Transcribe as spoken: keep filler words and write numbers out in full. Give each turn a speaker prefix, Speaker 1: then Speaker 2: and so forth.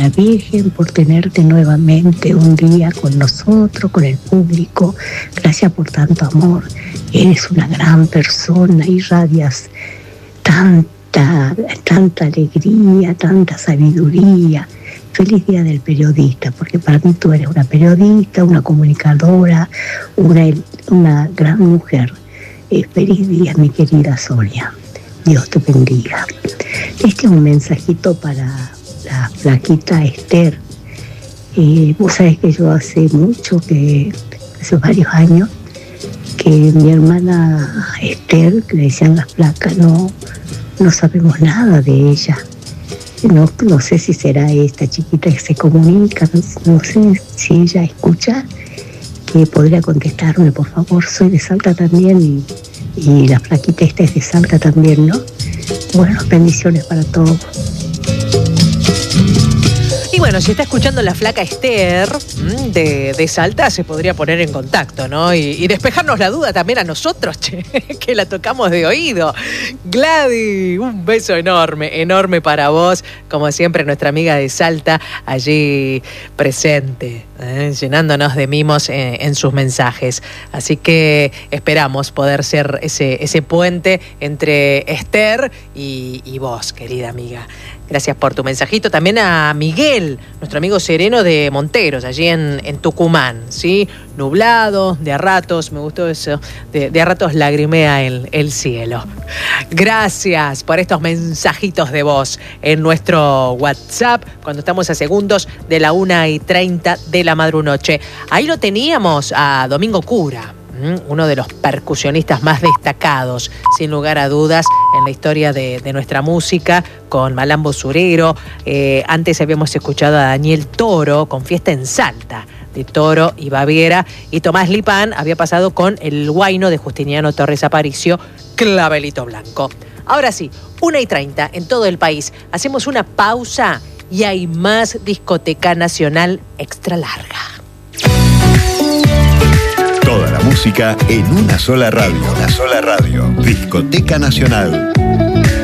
Speaker 1: Virgen por tenerte nuevamente un día con nosotros, con el público. Gracias por tanto amor. Eres una gran persona, irradias tanta, tanta alegría, tanta sabiduría. Feliz Día del Periodista, porque para mí tú eres una periodista, una comunicadora, una, una gran mujer. Eh, feliz día, mi querida Sonia. Dios te bendiga. Este es un mensajito para la flaquita Esther. Eh, vos sabés que yo hace mucho, que hace varios años, que mi hermana Esther, que le decían las flacas, no, no sabemos nada de ella. No, no sé si será esta chiquita que se comunica, no, no sé si ella escucha, que podría contestarme, por favor. Soy de Salta también y, y la flaquita esta es de Salta también, ¿no? Bueno, bendiciones para todos.
Speaker 2: Y bueno, si está escuchando la flaca Esther de, de Salta, se podría poner en contacto, ¿no? Y, y despejarnos la duda también a nosotros, che, que la tocamos de oído. Gladys, un beso enorme, enorme para vos. Como siempre, nuestra amiga de Salta allí presente, ¿eh? Llenándonos de mimos en, en sus mensajes. Así que esperamos poder ser ese, ese puente entre Esther y, y vos, querida amiga. Gracias por tu mensajito. También a Miguel, nuestro amigo sereno de Monteros, allí en, en Tucumán, ¿sí? Nublado, de a ratos, me gustó eso, de, de a ratos lagrimea el, el cielo. Gracias por estos mensajitos de voz en nuestro WhatsApp, cuando estamos a segundos de la una y treinta de la madrunoche. Ahí lo teníamos a Domingo Cura, uno de los percusionistas más destacados, sin lugar a dudas, en la historia de, de nuestra música, con Malambo Surero. Eh, antes habíamos escuchado a Daniel Toro con Fiesta en Salta, de Toro y Baviera, y Tomás Lipán había pasado con El Huayno de Justiniano Torres Aparicio, Clavelito Blanco. Ahora sí, una y treinta en todo el país. Hacemos una pausa y hay más Discoteca Nacional extra larga.
Speaker 3: Toda la música en una sola radio. Una sola radio. Discoteca Nacional.